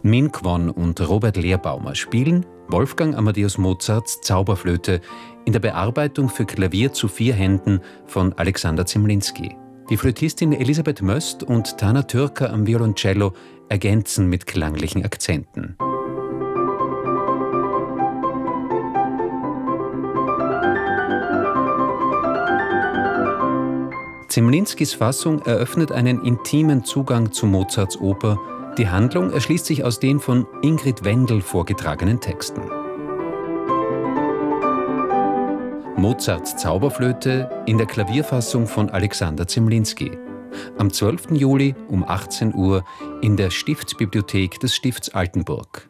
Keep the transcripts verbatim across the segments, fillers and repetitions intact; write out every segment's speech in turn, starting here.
Minkwon und Robert Lehrbaumer spielen Wolfgang Amadeus Mozarts Zauberflöte in der Bearbeitung für Klavier zu vier Händen von Alexander Zemlinsky. Die Flötistin Elisabeth Möst und Tana Türker am Violoncello ergänzen mit klanglichen Akzenten. Zemlinskys Fassung eröffnet einen intimen Zugang zu Mozarts Oper. Die Handlung erschließt sich aus den von Ingrid Wendel vorgetragenen Texten. Mozarts Zauberflöte in der Klavierfassung von Alexander Zemlinsky. Am zwölften Juli um achtzehn Uhr in der Stiftsbibliothek des Stifts Altenburg.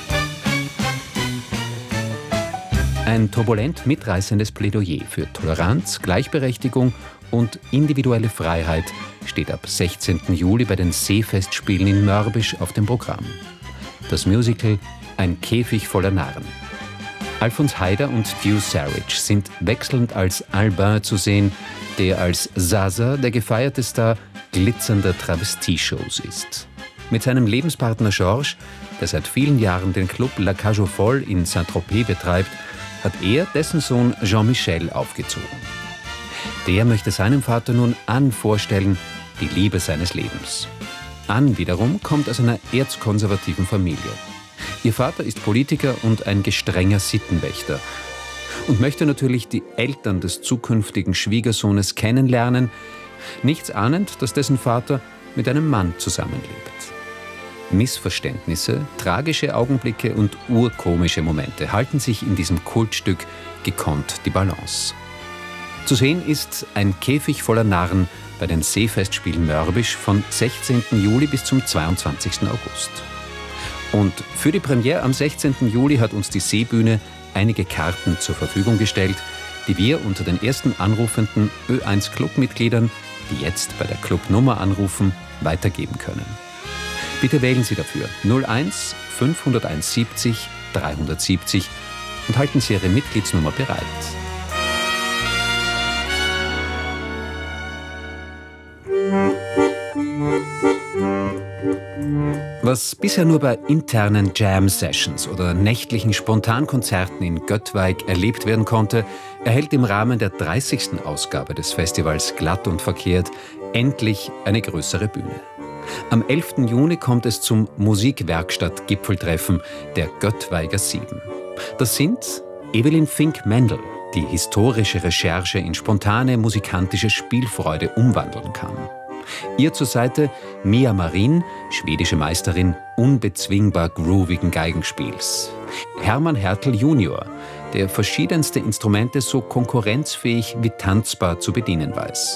Ein turbulent mitreißendes Plädoyer für Toleranz, Gleichberechtigung und individuelle Freiheit steht ab sechzehnten Juli bei den Seefestspielen in Mörbisch auf dem Programm. Das Musical Ein Käfig voller Narren. Alfons Heider und Dew Sarridge sind wechselnd als Albin zu sehen, der als Zaza der gefeierte Star glitzernder Travestieshows ist. Mit seinem Lebenspartner Georges, der seit vielen Jahren den Club La Cage aux Folles in Saint-Tropez betreibt, hat er dessen Sohn Jean-Michel aufgezogen. Der möchte seinem Vater nun Anne vorstellen, die Liebe seines Lebens. Anne wiederum kommt aus einer erzkonservativen Familie. Ihr Vater ist Politiker und ein gestrenger Sittenwächter und möchte natürlich die Eltern des zukünftigen Schwiegersohnes kennenlernen, nichts ahnend, dass dessen Vater mit einem Mann zusammenlebt. Missverständnisse, tragische Augenblicke und urkomische Momente halten sich in diesem Kultstück gekonnt die Balance. Zu sehen ist Ein Käfig voller Narren bei den Seefestspielen Mörbisch von sechzehnten Juli bis zum zweiundzwanzigsten August. Und für die Premiere am sechzehnten Juli hat uns die Seebühne einige Karten zur Verfügung gestellt, die wir unter den ersten anrufenden Ö eins Clubmitgliedern, die jetzt bei der Clubnummer anrufen, weitergeben können. Bitte wählen Sie dafür null eins fünfhunderteins siebzig dreihundertsiebzig und halten Sie Ihre Mitgliedsnummer bereit. Was bisher nur bei internen Jam-Sessions oder nächtlichen Spontankonzerten in Göttweig erlebt werden konnte, erhält im Rahmen der dreißigsten Ausgabe des Festivals Glatt und Verkehrt endlich eine größere Bühne. Am elften Juni kommt es zum Musikwerkstatt-Gipfeltreffen der Göttweiger Sieben. Das sind Evelyn Fink-Mendel, die historische Recherche in spontane musikantische Spielfreude umwandeln kann. Ihr zur Seite Mia Marin, schwedische Meisterin unbezwingbar groovigen Geigenspiels. Hermann Hertel Junior, der verschiedenste Instrumente so konkurrenzfähig wie tanzbar zu bedienen weiß.